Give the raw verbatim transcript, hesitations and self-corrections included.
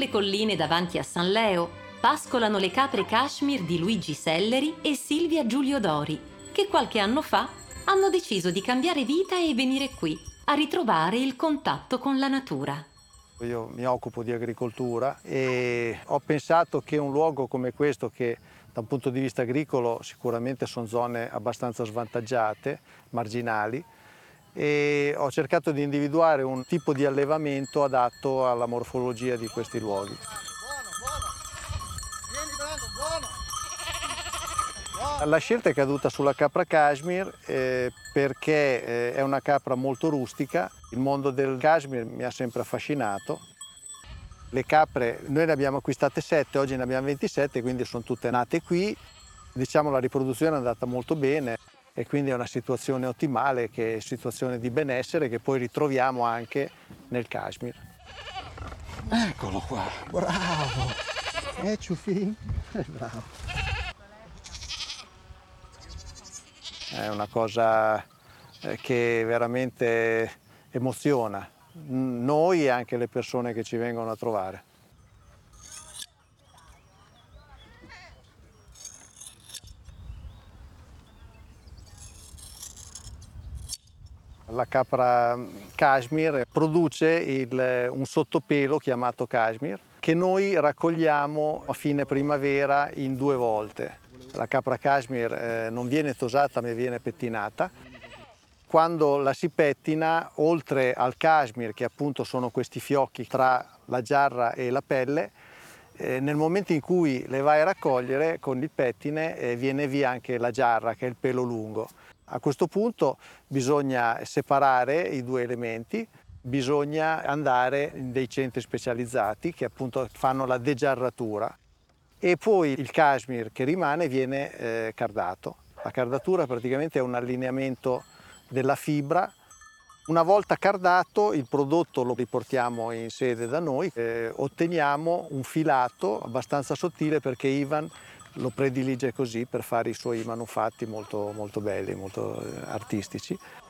Sulle colline davanti a San Leo pascolano le capre Cashmere di Luigi Selleri e Silvia Giulio Dori, che qualche anno fa hanno deciso di cambiare vita e venire qui a ritrovare il contatto con la natura. Io mi occupo di agricoltura e ho pensato che un luogo come questo, che da un punto di vista agricolo sicuramente sono zone abbastanza svantaggiate, marginali, e ho cercato di individuare un tipo di allevamento adatto alla morfologia di questi luoghi. La scelta è caduta sulla capra Cashmere eh, perché eh, è una capra molto rustica. Il mondo del Cashmere mi ha sempre affascinato. Le capre, noi ne abbiamo acquistate sette, oggi ne abbiamo ventisette, quindi sono tutte nate qui. Diciamo la riproduzione è andata molto bene e quindi è una situazione ottimale, che è situazione di benessere che poi ritroviamo anche nel Cashmere. Eccolo qua, bravo! Eh, Ciuffin? Bravo. È una cosa eh, che veramente emoziona noi e anche le persone che ci vengono a trovare. La capra Cashmere produce il, un sottopelo chiamato Cashmere che noi raccogliamo a fine primavera in due volte. La capra Cashmere eh, non viene tosata ma viene pettinata. Quando la si pettina, oltre al cashmere, che appunto sono questi fiocchi tra la giarra e la pelle, eh, nel momento in cui le vai a raccogliere con il pettine eh, viene via anche la giarra, che è il pelo lungo. A questo punto bisogna separare i due elementi, bisogna andare in dei centri specializzati che appunto fanno la degiarratura e poi il cashmere che rimane viene eh, cardato. La cardatura praticamente è un allineamento della fibra. Una volta cardato il prodotto lo riportiamo in sede da noi, eh, otteniamo un filato abbastanza sottile perché Ivan lo predilige così per fare i suoi manufatti molto, molto belli, molto artistici.